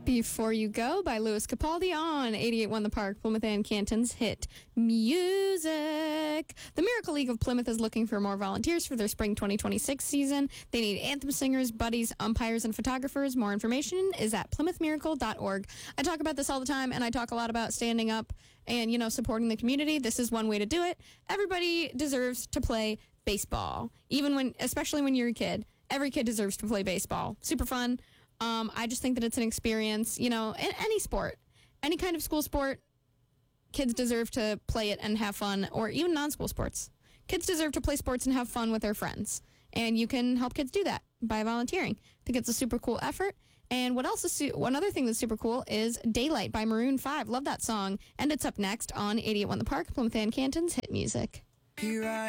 Before You Go by Louis Capaldi on 88.1 The Park, Plymouth and Canton's hit music. The Miracle League of Plymouth is looking for more volunteers for their spring 2026 season. They need anthem singers, buddies, umpires, and photographers. More information is at plymouthmiracle.org. I talk about this all the time, and I talk a lot about standing up and, supporting the community. This is one way to do it. Everybody deserves to play baseball, especially when you're a kid. Every kid deserves to play baseball. Super fun. I just think that it's an experience, in any sport, any kind of school sport, kids deserve to play it and have fun, or even non-school sports. Kids deserve to play sports and have fun with their friends, and you can help kids do that by volunteering. I think it's a super cool effort. And one other thing that's super cool is Daylight by Maroon 5. Love that song. And it's up next on 88.1 The Park, Plymouth and Canton's hit music.